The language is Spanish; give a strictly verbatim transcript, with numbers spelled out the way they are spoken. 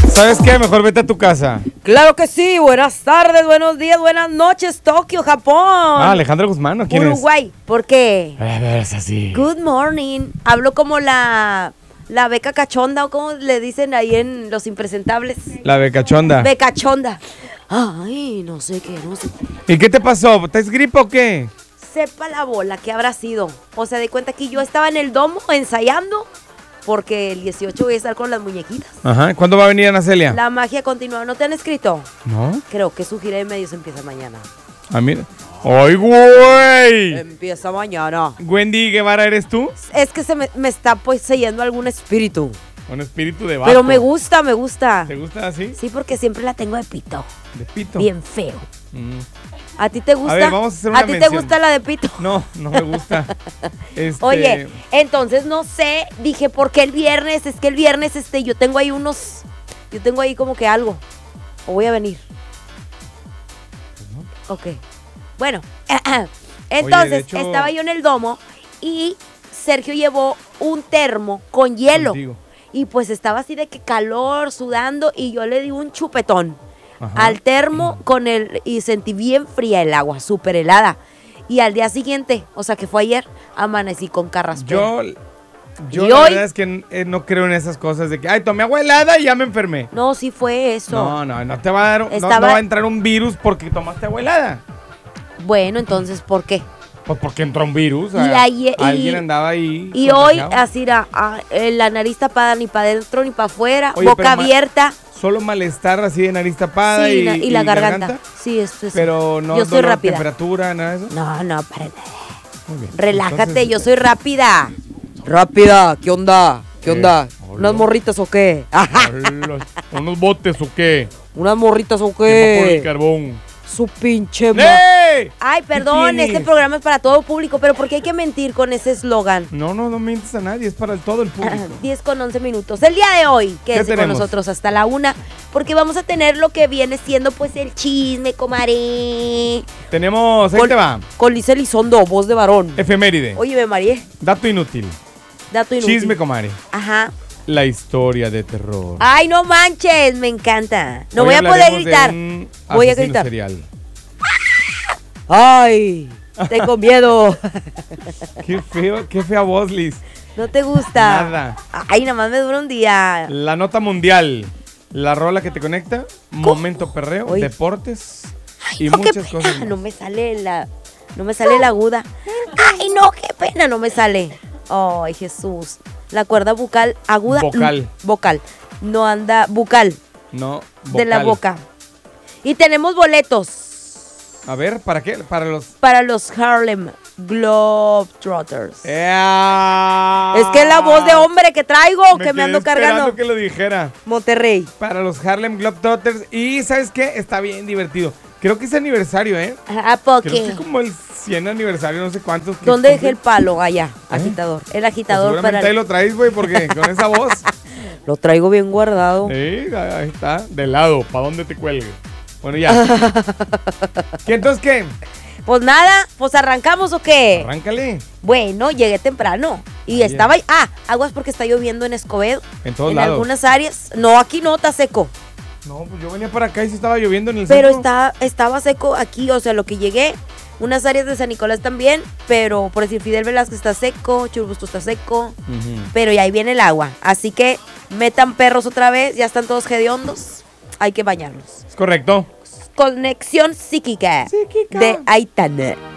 ¿Sabes qué? Mejor vete a tu casa. Claro que sí. Buenas tardes, buenos días, buenas noches, Tokio, Japón. Ah, Alejandra Guzmán, ¿no? ¿Quién Uruguay. es? ¿Por qué? A ver, es así. Good morning. Hablo como la, la beca cachonda, o como le dicen ahí en Los Impresentables. La becachonda. Becachonda. Ay, no sé qué, no sé. ¿Y qué te pasó? ¿Te es gripa o qué? Sepa la bola que habrá sido. O sea, de cuenta que yo estaba en el domo ensayando. Porque el dieciocho voy a estar con las muñequitas. Ajá. ¿Cuándo va a venir Ana Celia? La magia continúa. ¿No te han escrito? No. Creo que su gira de medios empieza mañana. Ah, mira. ¡Ay, güey! Empieza mañana. Wendy Guevara, ¿eres tú? Es que se me, me está poseyendo algún espíritu. Un espíritu de vato. Pero me gusta, me gusta. ¿Te gusta así? Sí, porque siempre la tengo de pito. De pito. Bien feo. Mm. ¿A ti te gusta? A ver, vamos a hacer una ¿A ti mención. te gusta la de pito? No, no me gusta. Este... Oye, entonces no sé, dije, ¿por qué el viernes? Es que el viernes este, yo tengo ahí unos, yo tengo ahí como que algo. O voy a venir. Ok. Bueno, entonces Oye, de hecho- estaba yo en el domo y Sergio llevó un termo con hielo. Contigo. Y pues estaba así de que calor, sudando, y yo le di un chupetón Ajá. al termo con el, y sentí bien fría el agua, súper helada. Y al día siguiente, o sea que fue ayer, amanecí con carraspeo. Yo, yo ¿Y la hoy? verdad es que eh, no creo en esas cosas de que, ay, tomé agua helada y ya me enfermé. No, sí fue eso. No, no, no te va a dar, no- Estaba- no, va a entrar un virus porque tomaste agua helada. Bueno, entonces, ¿por qué? Pues porque entró un virus. Y ah, ayer- y- alguien andaba ahí. Y hoy, contagiado. así era, ah, eh, la nariz tapada ni para adentro ni para afuera, Oye, boca pero ma- abierta. Solo malestar así de nariz tapada Sí, y, na- y la garganta. Sí, eso es. Pero no Yo soy dolor, rápida. temperatura, nada de eso. No, no, para nada. Muy bien. Relájate, Entonces, yo soy rápida. Rápida, ¿qué onda? ¿Qué Eh, onda? hola. ¿Unas morritas o qué? hola, ¿unos botes o qué? ¿Unas morritas o Que va por el qué? carbón. Su pinche ma- ¡Eh! Ay, perdón, ¿Qué este tienes? programa es para todo público, pero ¿por qué hay que mentir con ese eslogan? No, no, no mientes a nadie, es para el- todo el público. diez con once minutos. El día de hoy, quédese con tenemos? nosotros hasta la una, porque vamos a tener lo que viene siendo pues el chisme, comaré. Tenemos, ahí Con- te va, Con Lice Elizondo, voz de varón. efeméride, Oye, me mareé. dato inútil, Dato inútil. chisme, comare, Ajá. la historia de terror. Ay, no manches, me encanta. No Hoy voy a poder hablaremos de gritar. un Voy a asesino gritar. serial. Ay, tengo miedo. Qué feo, qué fea voz, Liz. ¿No te gusta? Nada. Ay, nada más me dura un día. La nota mundial, la rola que te conecta, momento perreo, Oye. deportes y No, qué muchas pena, cosas más. No me sale la, no me sale la aguda. Ay, no, qué pena, no me sale. Ay, Jesús. La cuerda bucal aguda. Vocal. mm, Vocal. No anda bucal No, de la vocal. boca. Y tenemos boletos A ver, ¿para qué? Para los... para los Harlem Globetrotters. ¡Ea! Es que es la voz de hombre que traigo, que me quedé ando esperando cargando. que lo dijera. Monterrey. Para los Harlem Globetrotters. Y ¿sabes qué? Está bien divertido. Creo que es aniversario, ¿eh? ¿A Creo que poqué? es como el cien aniversario, no sé cuántos. que ¿Dónde cumple. dejé el palo? Allá, ¿Eh? agitador. El Pues agitador seguramente para... ahí lo traes, güey, porque con esa voz. Lo traigo bien guardado. Sí, ahí está. De lado, ¿para dónde te cuelgue? Bueno, ya. ¿Qué entonces qué? Pues nada, pues arrancamos o qué. Arráncale. Bueno, llegué temprano y Bien. estaba ahí. Ah, aguas porque está lloviendo en Escobedo. En todos en lados. algunas áreas. No, aquí no, está seco. No, pues yo venía para acá y sí estaba lloviendo en el Pero centro. está, estaba seco aquí, o sea, lo que llegué. Unas áreas de San Nicolás también, pero por decir Fidel Velázquez está seco, Churubusco está seco, Ujú. pero ya ahí viene el agua. Así que metan perros otra vez, ya están todos hediondos. Hay que bañarlos. Es correcto. Conexión psíquica, Psíquica. de Aitana.